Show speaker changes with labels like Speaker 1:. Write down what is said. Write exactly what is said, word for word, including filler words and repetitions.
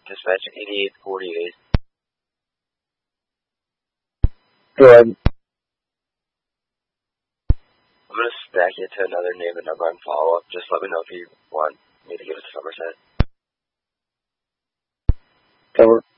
Speaker 1: Dispatching eighty-eight forty-eight.
Speaker 2: Go ahead.
Speaker 1: I'm going to stack it to another name and number and follow up. Just let me know if you want me to give us a number set.
Speaker 2: Cover.